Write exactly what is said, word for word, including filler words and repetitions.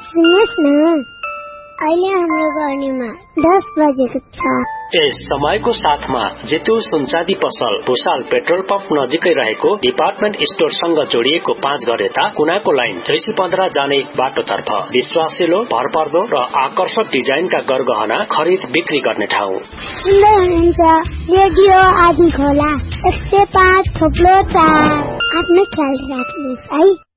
सुन्नुहोस् न, अहिले हाम्रो गर्नीमा दस बजेको छ। यस समयको साथमा जेतु सुनचाँदी पसल भुसाल पेट्रोल पम्प नजिकै रहेको डिपार्टमेन्ट स्टोरसँग जोडिएको पाँच घर यता कुनाको लाइन जैसी पन्ध्र जाने बाटोतर्फ विश्वासिलो, भरपर्दो र आकर्षक डिजाइनका गरगहना खरिद बिक्री गर्ने ठाउँ। सुन्दै हुनुहुन्छ रेडियो आदि खोला एक सय पाँच थोप्लो चार। आफ्नो ख्याल राख्नुहोस् है।